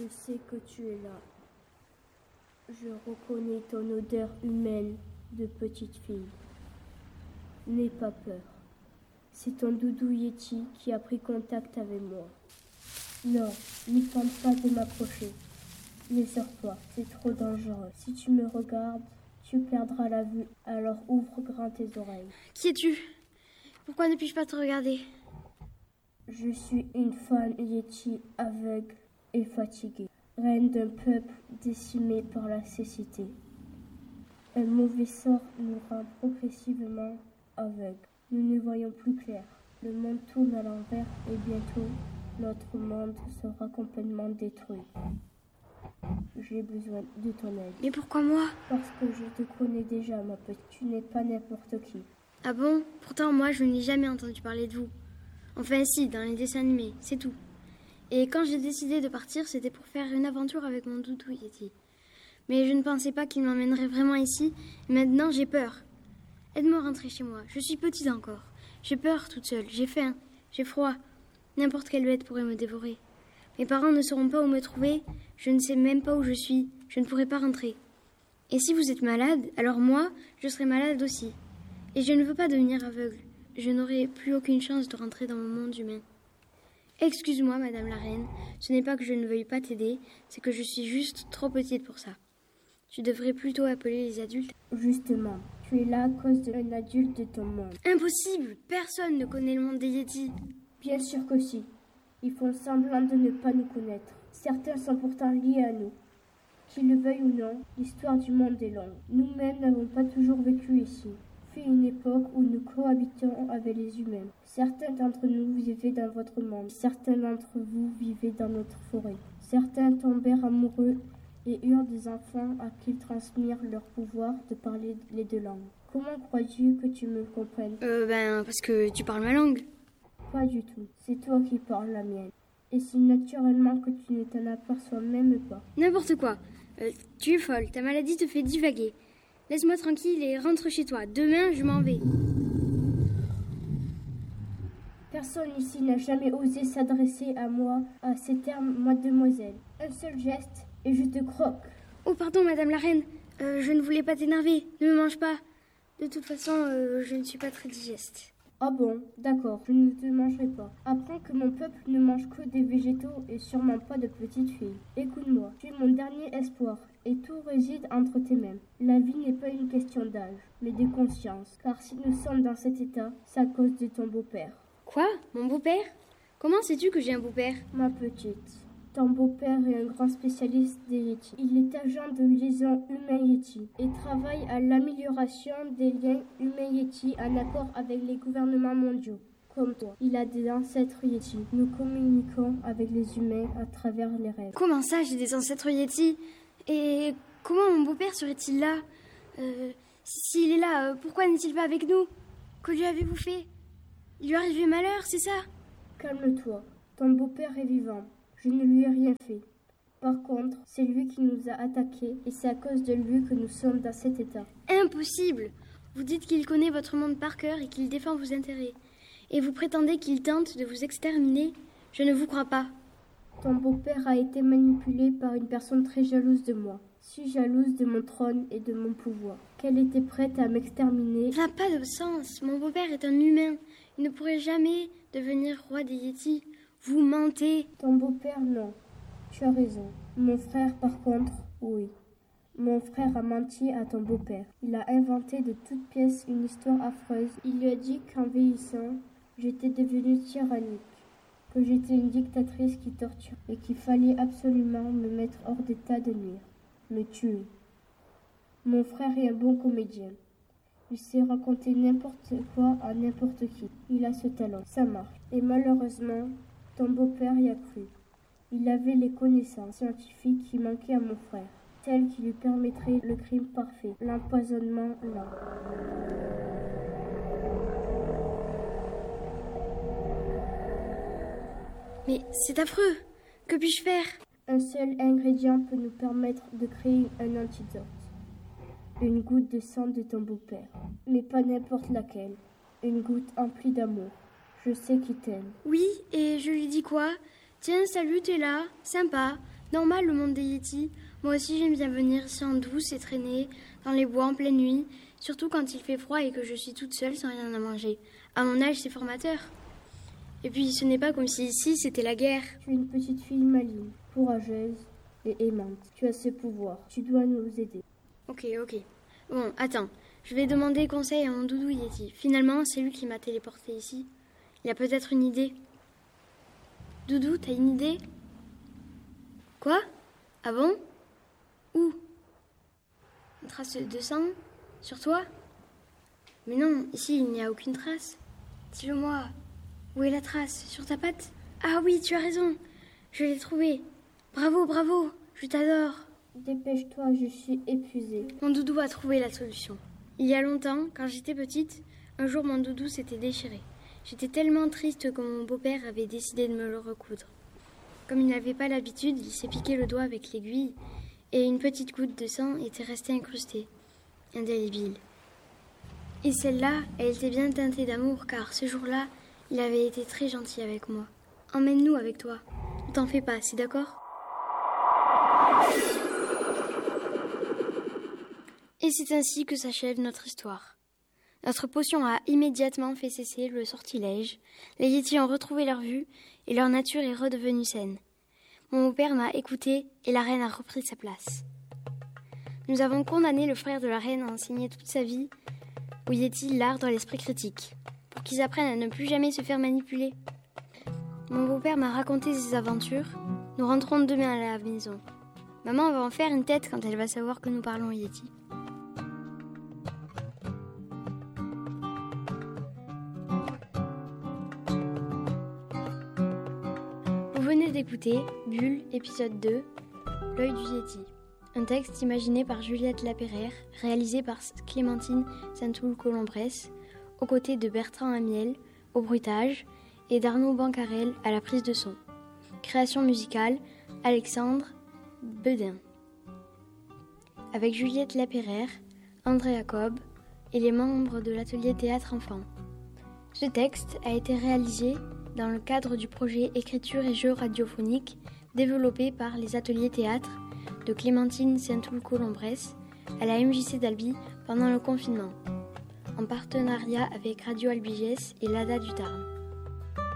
Je sais que tu es là. Je reconnais ton odeur humaine de petite fille. N'aie pas peur. C'est ton doudou Yeti qui a pris contact avec moi. Non, n'y tente pas de m'approcher. Laisse-toi, c'est trop dangereux. Si tu me regardes, tu perdras la vue, alors ouvre grand tes oreilles. Qui es-tu? Pourquoi ne puis-je pas te regarder? Je suis une femme Yeti aveugle et fatiguée, reine d'un peuple décimé par la cécité. Un mauvais sort nous rend progressivement aveugles. Nous ne voyons plus clair. Le monde tourne à l'envers et bientôt, notre monde sera complètement détruit. J'ai besoin de ton aide. Mais pourquoi moi? Parce que je te connais déjà, ma petite. Tu n'es pas n'importe qui. Ah bon? Pourtant, moi, je n'ai jamais entendu parler de vous. Enfin, si, dans les dessins animés, c'est tout. Et quand j'ai décidé de partir, c'était pour faire une aventure avec mon doudou Yeti. Mais je ne pensais pas qu'il m'emmènerait vraiment ici. Et maintenant, j'ai peur. Aide-moi à rentrer chez moi. Je suis petite encore. J'ai peur toute seule. J'ai faim. J'ai froid. N'importe quelle bête pourrait me dévorer. Mes parents ne sauront pas où me trouver. Je ne sais même pas où je suis. Je ne pourrai pas rentrer. Et si vous êtes malade, alors moi, je serai malade aussi. Et je ne veux pas devenir aveugle. Je n'aurai plus aucune chance de rentrer dans mon monde humain. Excuse-moi, Madame la Reine. Ce n'est pas que je ne veuille pas t'aider. C'est que je suis juste trop petite pour ça. Tu devrais plutôt appeler les adultes. Justement, tu es là à cause d'un adulte de ton monde. Impossible! Personne ne connaît le monde des Yetis. Bien sûr que si. Ils font semblant de ne pas nous connaître. Certains sont pourtant liés à nous. Qu'ils le veuillent ou non, l'histoire du monde est longue. Nous-mêmes n'avons pas toujours vécu ici. Fut une époque où nous cohabitions avec les humains. Certains d'entre nous vivaient dans votre monde. Certains d'entre vous vivaient dans notre forêt. Certains tombèrent amoureux et eurent des enfants à qui ils transmirent leur pouvoir de parler les deux langues. Comment crois-tu que tu me comprennes? Parce que tu parles ma langue. Pas du tout. C'est toi qui parles la mienne. Et c'est naturellement que tu ne t'en aperçois même pas. N'importe quoi. Tu es folle. Ta maladie te fait divaguer. Laisse-moi tranquille et rentre chez toi. Demain, je m'en vais. Personne ici n'a jamais osé s'adresser à moi à ces termes, mademoiselle. Un seul geste et je te croque. Oh, pardon, Madame la Reine. Je ne voulais pas t'énerver. Ne me mange pas. De toute façon, je ne suis pas très digeste. Ah bon, d'accord, je ne te mangerai pas. Apprends que mon peuple ne mange que des végétaux et sûrement pas de petites filles. Écoute-moi, tu es mon dernier espoir et tout réside entre tes mains. La vie n'est pas une question d'âge, mais de conscience. Car si nous sommes dans cet état, c'est à cause de ton beau-père. Quoi? Mon beau-père? Comment sais-tu que j'ai un beau-père? Ma petite, ton beau-père est un grand spécialiste des Yétis. Il est agent de liaison humain-Yéti et travaille à l'amélioration des liens humain-Yéti en accord avec les gouvernements mondiaux. Comme toi, il a des ancêtres Yéti. Nous communiquons avec les humains à travers les rêves. Comment ça, j'ai des ancêtres Yéti? Et comment mon beau-père serait-il là? S'il est là, pourquoi n'est-il pas avec nous? Que lui avez-vous fait? Il lui arrivait malheur, c'est ça? Calme-toi, ton beau-père est vivant. Je ne lui ai rien fait. Par contre, c'est lui qui nous a attaqués et c'est à cause de lui que nous sommes dans cet état. Impossible! Vous dites qu'il connaît votre monde par cœur et qu'il défend vos intérêts. Et vous prétendez qu'il tente de vous exterminer? Je ne vous crois pas. Ton beau-père a été manipulé par une personne très jalouse de moi. Si jalouse de mon trône et de mon pouvoir, qu'elle était prête à m'exterminer. Ça n'a pas de sens. Mon beau-père est un humain. Il ne pourrait jamais devenir roi des Yétis. Vous mentez. Ton beau-père, non. Tu as raison. Mon frère, par contre, oui. Mon frère a menti à ton beau-père. Il a inventé de toutes pièces une histoire affreuse. Il lui a dit qu'en vieillissant, j'étais devenue tyrannique, que j'étais une dictatrice qui torture et qu'il fallait absolument me mettre hors d'état de nuire, me tuer. Mon frère est un bon comédien. Il sait raconter n'importe quoi à n'importe qui. Il a ce talent, ça marche. Et malheureusement, ton beau-père y a cru. Il avait les connaissances scientifiques qui manquaient à mon frère, celles qui lui permettraient le crime parfait, l'empoisonnement lent. Mais c'est affreux. Que puis-je faire? Un seul ingrédient peut nous permettre de créer un antidote. Une goutte de sang de ton beau-père. Mais pas n'importe laquelle. Une goutte emplie d'amour. Je sais qu'il t'aime. Oui, et je lui dis quoi? Tiens, salut, t'es là. Sympa. Normal le monde des Yétis. Moi aussi j'aime bien venir ici en douce et traîner dans les bois en pleine nuit, surtout quand il fait froid et que je suis toute seule sans rien à manger. À mon âge, c'est formateur. Et puis ce n'est pas comme si ici c'était la guerre. Tu es une petite fille maligne, courageuse et aimante. Tu as ses pouvoirs. Tu dois nous aider. Ok. Bon, attends. Je vais demander conseil à mon doudou Yéti. Finalement, c'est lui qui m'a téléporté ici. Il a peut-être une idée. Doudou, t'as une idée? Quoi? Ah bon? Où? Une trace de sang? Sur toi? Mais non, ici il n'y a aucune trace. Dis-le-moi. Où est la trace? Sur ta patte? Ah oui, tu as raison. Je l'ai trouvée. Bravo. Je t'adore. Dépêche-toi, je suis épuisée. Mon doudou a trouvé la solution. Il y a longtemps, quand j'étais petite, un jour mon doudou s'était déchiré. J'étais tellement triste que mon beau-père avait décidé de me le recoudre. Comme il n'avait pas l'habitude, il s'est piqué le doigt avec l'aiguille et une petite goutte de sang était restée incrustée, indélébile. Et celle-là, elle était bien teintée d'amour car ce jour-là, il avait été très gentil avec moi. Emmène-nous avec toi. Ne t'en fais pas, c'est d'accord? Et c'est ainsi que s'achève notre histoire. Notre potion a immédiatement fait cesser le sortilège, les Yétis ont retrouvé leur vue et leur nature est redevenue saine. Mon beau-père m'a écouté et la reine a repris sa place. Nous avons condamné le frère de la reine à enseigner toute sa vie aux Yétis l'art de l'esprit critique, pour qu'ils apprennent à ne plus jamais se faire manipuler. Mon beau-père m'a raconté ses aventures, nous rentrons demain à la maison. Maman va en faire une tête quand elle va savoir que nous parlons Yéti. Vous venez d'écouter Bulle, épisode 2, L'œil du Yéti. Un texte imaginé par Juliette Lapeyriere, réalisé par Clémentine Saint-Toul-Colombrès, aux côtés de Bertrand Amiel au bruitage et d'Arnaud Bancarel à la prise de son. Création musicale, Alexandre Bedin. Avec Juliette Lapeyriere, André Jacob et les membres de l'atelier Théâtre Enfant. Ce texte a été réalisé dans le cadre du projet Écriture et jeux radiophoniques développé par les ateliers théâtre de Clémentine Saint-Toul-Colombrès à la MJC d'Albi pendant le confinement, en partenariat avec Radio Albigès et l'ADA du Tarn.